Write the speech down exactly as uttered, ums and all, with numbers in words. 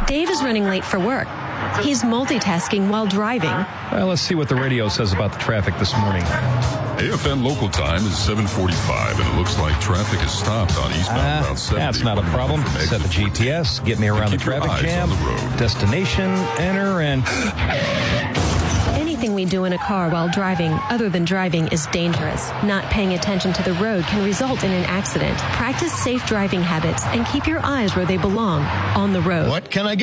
Dave is running late for work. He's multitasking while driving. Well, let's see what the radio says about the traffic this morning. A F M local time is seven forty-five, and it looks like traffic is stopped on eastbound Uh, Route seventy. that's not a problem. Set the G P S, get me around the Keep your traffic eyes jam, on the road. destination, enter, and... Anything we do in a car while driving, other than driving, is dangerous. Not paying attention to the road can result in an accident. Practice safe driving habits and keep your eyes where they belong, on the road. What can I